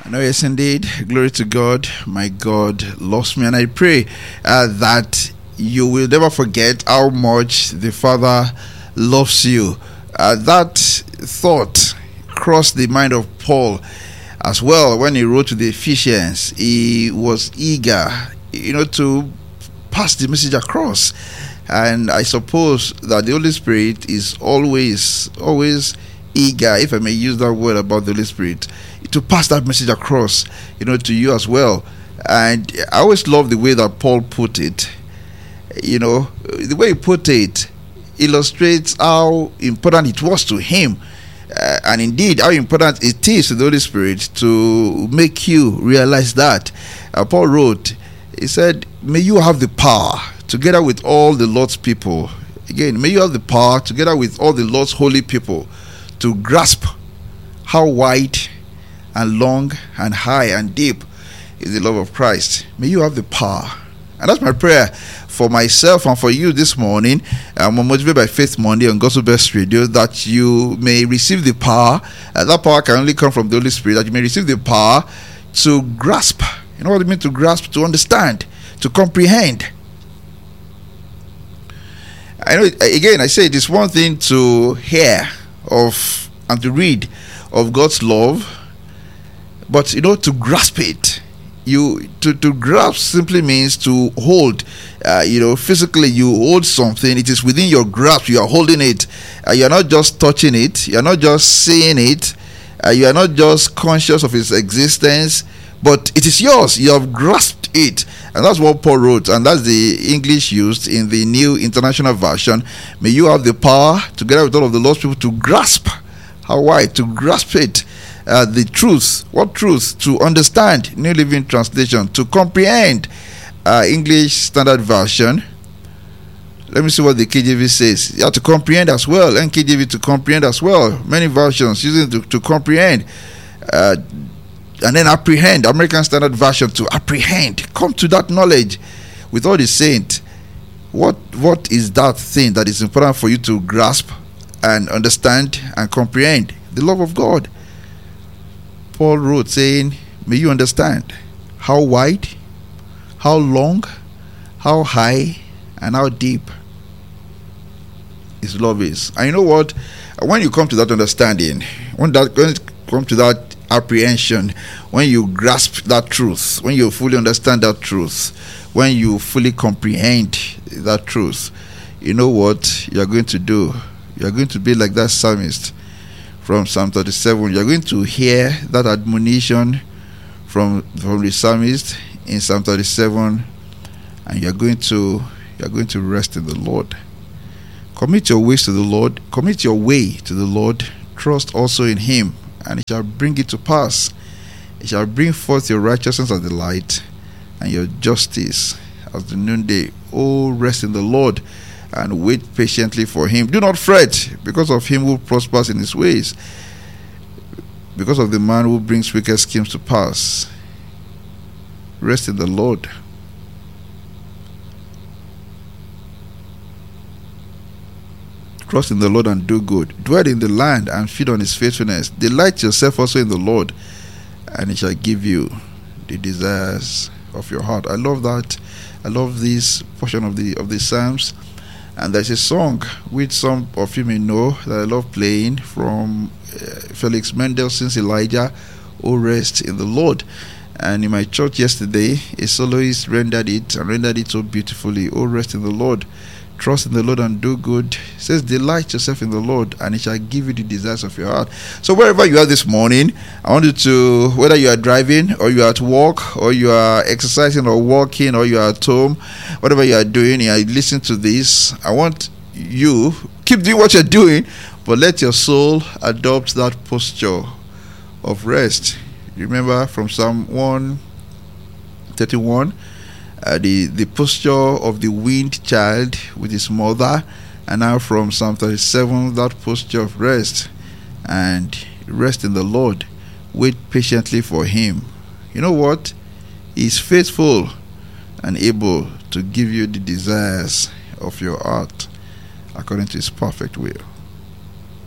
No, yes, indeed. Glory to God. My God loves me, and I pray that you will never forget how much the Father loves you. That thought crossed the mind of Paul as well when he wrote to the Ephesians. He was eager, to pass the message across. And I suppose that the Holy Spirit is always eager, if I may use that word about the Holy Spirit, to pass that message across, to you as well. And I always love the way that Paul put it. The way he put it illustrates how important it was to him, and indeed how important it is to the Holy Spirit to make you realize that. Paul wrote, he said, may you have the power together with all the Lord's people. Again, may you have the power together with all the Lord's holy people to grasp how wide and long and high and deep is the love of Christ. May you have the power. And that's my prayer for myself and for you this morning. I'm Motivated by Faith Monday on Gospel Best Radio, that you may receive the power. That power can only come from the Holy Spirit. That you may receive the power to grasp. You know what it means to grasp? To understand, to comprehend. I know, again, I say it is one thing to hear of and to read of God's love, but to grasp it. To grasp simply means to hold. Physically you hold something. It is within your grasp. You are holding it. You are not just touching it. You are not just seeing it. You are not just conscious of its existence, but it is yours. You have grasped it. And that's what Paul wrote, and that's the English used in the New International Version. May you have the power, together with all of the Lord's people, to grasp. How wide? To grasp it. The truth. What truth? To understand. New Living Translation. To comprehend. English Standard Version. Let me see what the KJV says. Yeah, to comprehend as well. NKJV to comprehend as well. Many versions using to comprehend. And then apprehend. American Standard Version to apprehend. Come to that knowledge. With all the saint, what is that thing that is important for you to grasp and understand and comprehend? The love of God. Paul wrote saying, may you understand how wide, how long, how high, and how deep His love is. And you know what? When you come to that understanding, when you come to that apprehension, when you grasp that truth, when you fully understand that truth, when you fully comprehend that truth, you know what you are going to do? You are going to be like that psalmist from Psalm 37. You are going to hear that admonition from the psalmist in Psalm 37, and you are going to rest in the Lord. Commit your ways to the Lord. Commit your way to the Lord. Trust also in Him, and He shall bring it to pass. He shall bring forth your righteousness as the light, and your justice as the noonday. Oh, rest in the Lord, and wait patiently for Him. Do not fret because of him who prospers in his ways, because of the man who brings wicked schemes to pass. Rest in the Lord. Trust in the Lord and do good. Dwell in the land and feed on His faithfulness. Delight yourself also in the Lord, and He shall give you the desires of your heart. I love that. I love this portion of the Psalms. And there's a song which some of you may know that I love playing from Felix Mendelssohn's Elijah, O Rest in the Lord. And in my church yesterday, a soloist rendered it so beautifully. O rest in the Lord. Trust in the Lord and do good. It says, delight yourself in the Lord, and He shall give you the desires of your heart. So wherever you are this morning, I want you to, whether you are driving or you are at work or you are exercising or walking or you are at home, whatever you are doing, you are listening to this, I want you, keep doing what you're doing, but let your soul adopt that posture of rest. Remember from Psalm 131, the posture of the weaned child with his mother, and now from Psalm 37, that posture of rest. And rest in the Lord. Wait patiently for Him. You know what? He is faithful and able to give you the desires of your heart according to His perfect will.